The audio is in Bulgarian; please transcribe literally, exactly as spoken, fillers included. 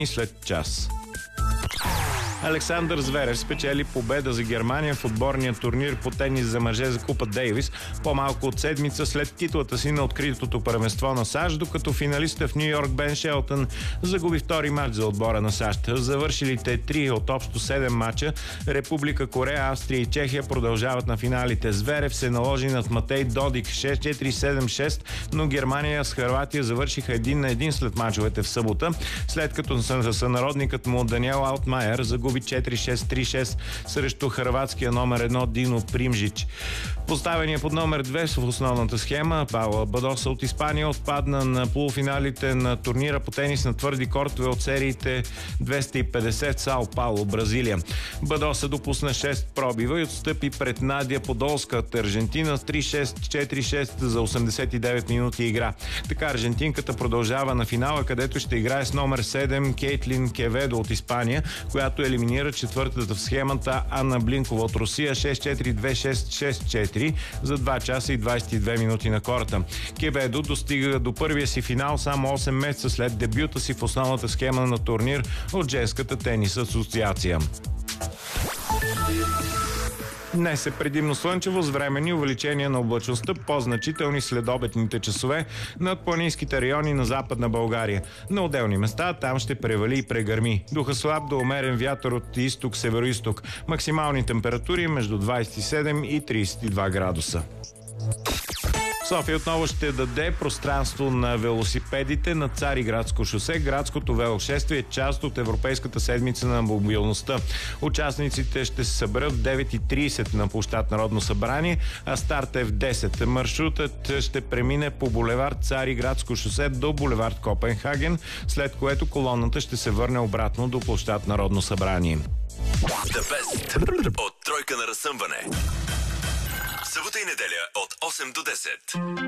и след час. Александър Зверев спечели победа за Германия в отборния турнир по тенис за мъже за Купа Дейвис по-малко от седмица след титлата си на откритото първенство на САЩ, докато финалиста в Ню Йорк Бен Шелтън загуби втори матч за отбора на САЩ. Завършилите три от общо седем мача Република Корея, Австрия и Чехия продължават на финалите. Зверев се наложи над Матей Додик шест четири седем шест, но Германия с Хърватия завършиха един на един след мачовете в събота, след като сънародникът му Даниел Алтмайер загуби четири шест три шест срещу хърватския номер едно Дино Примжич. Поставения под номер две в основната схема Паула Бадоса от Испания отпадна на полуфиналите на турнира по тенис на твърди кортове от сериите двеста и петдесет в Сао Пауло, Бразилия. Бадоса допусна шест пробива и отстъпи пред Надя Подолска от Аржентина с три шест четири шест за осемдесет и девет минути игра. Така аржентинката продължава на финала, където ще играе с номер седем Кейтлин Кеведо от Испания, която елиминира четвъртата в схемата Анна Блинкова от Русия шест четири две шест шест четири за два часа и двадесет и две минути на корта. Кеведо достига до първия си финал само осем месеца след дебюта си в основната схема на турнир от женската тенис асоциация. Днес е предимно слънчево с временни увеличения на облачността, по-значителни следобедните часове над планинските райони на Западна България. На отделни места там ще превали и прегърми. Духа слаб до умерен вятър от изток-североизток. Максимални температури между двадесет и седем и тридесет и два градуса. София отново ще даде пространство на велосипедите на Цариградско шосе. Градското велошествие е част от Европейската седмица на мобилността. Участниците ще се съберат в девет и тридесет на площад Народно събрание, а старт е в десет. Маршрутът ще премине по булевард Цариградско шосе до булевард Копенхаген, след което колоната ще се върне обратно до площад Народно събрание. The Best от тройка на разсъмване. Събота и неделя от осем до десет.